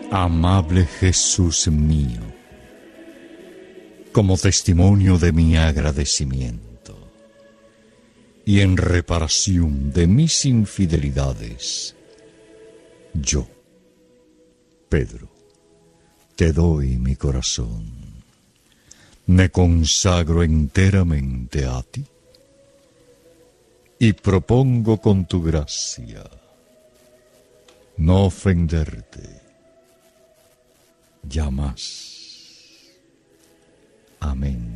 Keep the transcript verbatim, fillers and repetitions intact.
Amable Jesús mío, como testimonio de mi agradecimiento y en reparación de mis infidelidades, yo, Pedro, te doy mi corazón, me consagro enteramente a ti y propongo con tu gracia no ofenderte ya más. Amén.